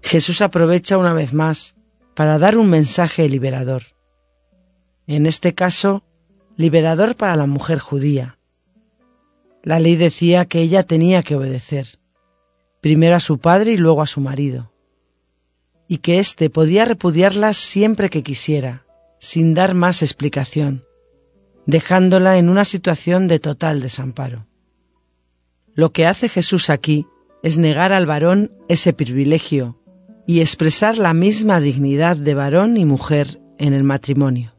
Jesús aprovecha una vez más para dar un mensaje liberador. En este caso, liberador para la mujer judía. La ley decía que ella tenía que obedecer, primero a su padre y luego a su marido, y que éste podía repudiarla siempre que quisiera, sin dar más explicación, dejándola en una situación de total desamparo. Lo que hace Jesús aquí es negar al varón ese privilegio y expresar la misma dignidad de varón y mujer en el matrimonio.